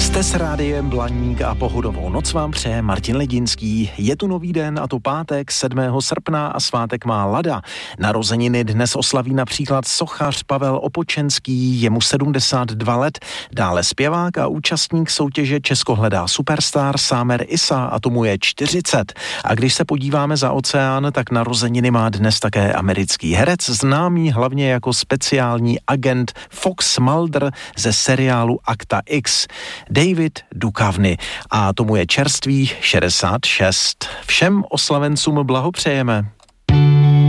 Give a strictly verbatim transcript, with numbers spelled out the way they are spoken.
Jste s rádiem Blaník a pohodovou noc vám přeje Martin Ledinský. Je tu nový den, a to pátek sedmého srpna a svátek má Lada. Narozeniny dnes oslaví například sochař Pavel Opočenský, je mu sedmdesát dva let, dále zpěvák a účastník soutěže Česko hledá superstar Sámer Isa, a tomu je čtyřicet. A když se podíváme za oceán, tak narozeniny má dnes také americký herec, známý hlavně jako speciální agent Fox Mulder ze seriálu Akta X, David Duchovny, a tomu je čerstvých šedesát šest. Všem oslavencům blahopřejeme.